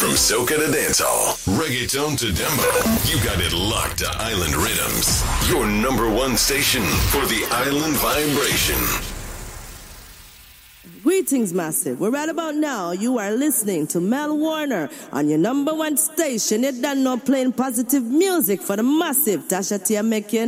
From soca to dancehall, reggaeton to dembo, you got it locked to Island Rhythms. Your number one station for the Island vibration. Greetings, Massive. We're right about now. You are listening to Mel Warner on your number one station. You done know playing positive music for the Massive. Tasha Tia make you